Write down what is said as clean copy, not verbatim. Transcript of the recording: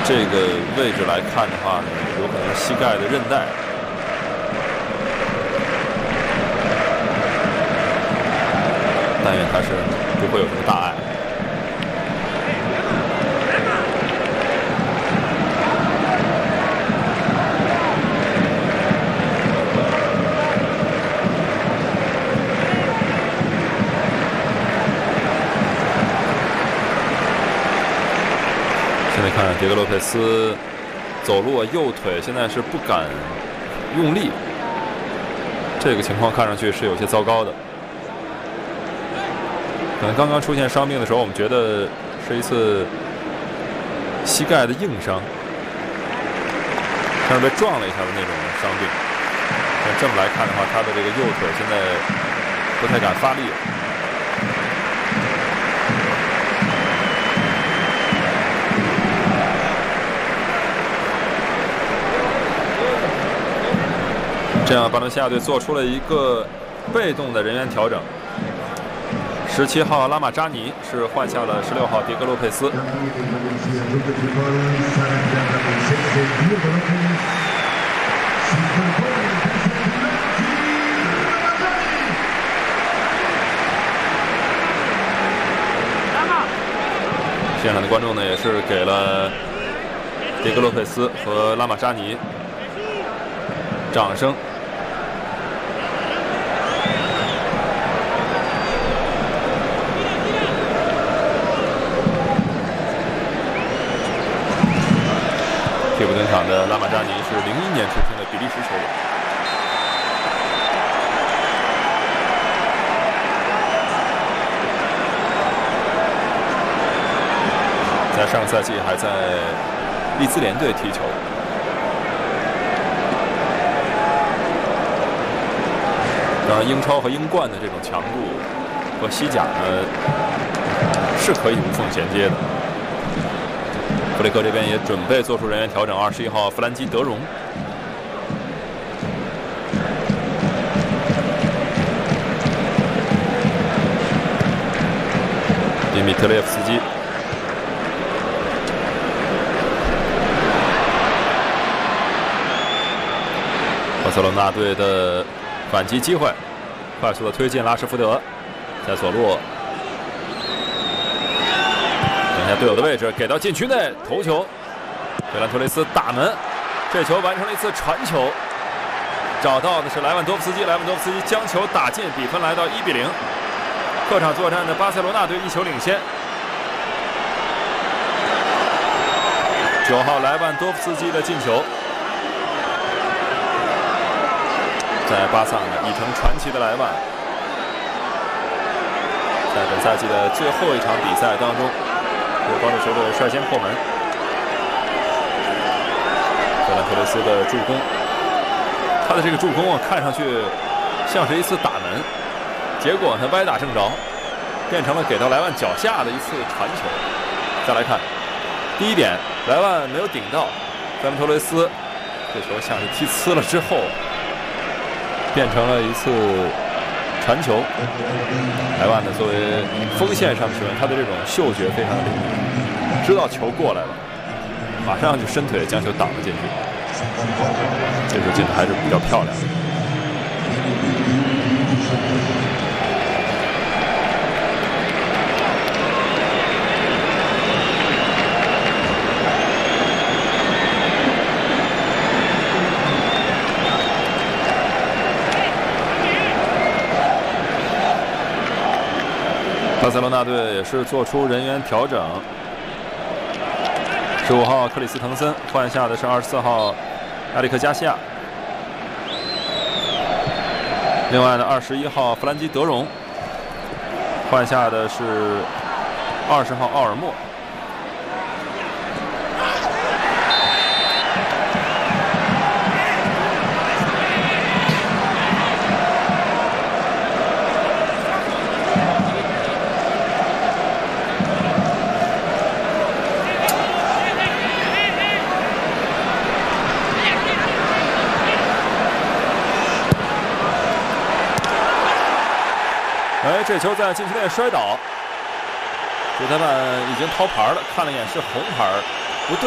这个位置来看的话呢，有可能是膝盖的韧带。但愿他是不会有什么大碍。现在看迭戈洛佩斯走路右腿现在是不敢用力，这个情况看上去是有些糟糕的。可能刚刚出现伤病的时候，我们觉得是一次膝盖的硬伤，像是被撞了一下的那种伤病。但这么来看的话，他的这个右腿现在不太敢发力了。这样，巴伦西亚队做出了一个被动的人员调整。17号拉马扎尼是换下了16号迭戈洛佩斯。现场的观众呢，也是给了迭戈洛佩斯和拉马扎尼掌声。替补登场的拉马扎尼是01年出生的比利时球员。在上个赛季还在利兹联队踢球。当然，英超和英冠的这种强度和西甲呢是可以无缝衔接的。弗雷克这边也准备做出人员调整，21号弗兰基德容。迪米特列夫斯基。巴塞罗那队的反击机会，快速的推进拉什福德，在左路。等一下队友的位置，给到禁区内，头球，费兰托雷斯打门，这球完成了一次传球，找到的是莱万多夫斯基，莱万多夫斯基将球打进，比分来到1-0。客场作战的巴塞罗那队1球领先。9号莱万多夫斯基的进球，在巴萨呢已成传奇的莱万，在本赛季的最后一场比赛当中。为帮助球队率先破门，费兰托雷斯的助攻，他的这个助攻啊，看上去像是一次打门，结果呢歪打正着，变成了给到莱万脚下的一次传球。再来看，第一点，莱万没有顶到，费兰托雷斯这球像是踢呲了之后，变成了一次传球。莱万呢，作为锋线上的球员，他的这种嗅觉非常的灵敏，知道球过来了，马上就伸腿将球挡了进去。这球进的还是比较漂亮的。巴塞罗那队也是做出人员调整，15号克里斯滕森换下的是24号埃里克加西亚，另外呢21号弗兰基德容换下的是20号奥尔莫。这球在禁区内摔倒，主裁判已经掏牌了，看了一眼是红牌，